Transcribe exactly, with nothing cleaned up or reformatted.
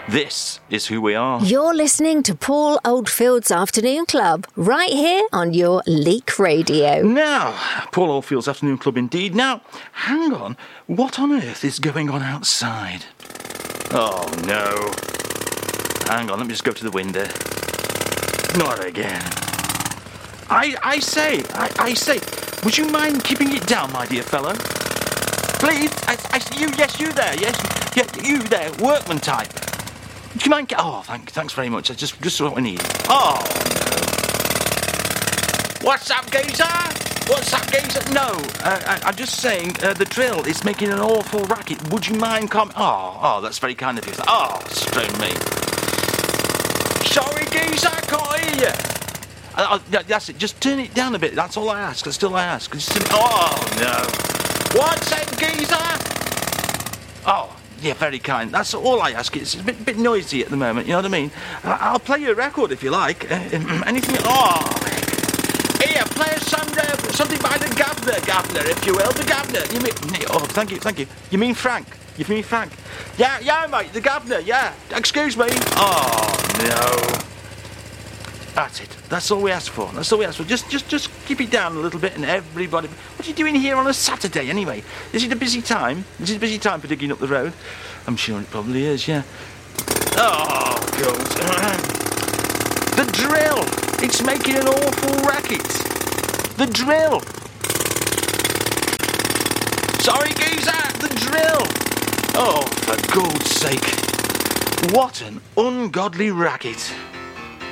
This is who we are. You're listening to Paul Oldfield's Afternoon Club, right here on your Leak Radio. Now, Paul Oldfield's Afternoon Club indeed. Now, hang on. What on earth is going on outside? Oh, no. Hang on, let me just go to the window. Not again. I I say, I, I say, would you mind keeping it down, my dear fellow? Please, I, I, you, yes, you there, yes, yeah, you there, workman type. Do you mind? Oh, thank, thanks very much. That's just, just what we need. Oh, no. What's up, geezer? What's up, geezer? No, uh, I, I'm just saying uh, the drill is making an awful racket. Would you mind com... Oh, oh, that's very kind of you. Oh, stone me. Sorry, geezer, I can't hear you. Uh, uh, that's it. Just turn it down a bit. That's all I ask. That's all I ask. Just turn it... Oh, no. What's that, geezer? Oh. Yeah, very kind. That's all I ask. It's a bit, bit noisy at the moment, you know what I mean? I'll play you a record if you like. Uh, anything... Oh! Here, play us some, uh, something by the governor, governor, if you will. The governor. You mean... Oh, thank you, thank you. You mean Frank? You mean Frank? Yeah, yeah, mate, the governor, yeah. Excuse me. Oh, no. That's it. That's all we ask for. That's all we ask for. Just, just, just keep it down a little bit, and everybody. What are you doing here on a Saturday, anyway? Is it a busy time? Is it a busy time for digging up the road? I'm sure it probably is. Yeah. Oh God. The drill. It's making an awful racket. The drill. Sorry, geezer. The drill. Oh, for God's sake! What an ungodly racket.